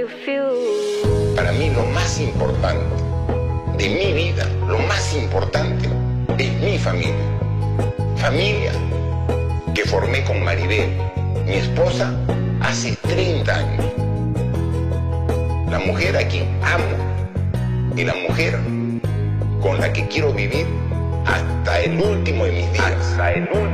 Para mí lo más importante de mi vida, lo más importante es mi familia. Familia que formé con Maribel, mi esposa, hace 30 años. La mujer a quien amo y la mujer con la que quiero vivir hasta el último de mis días.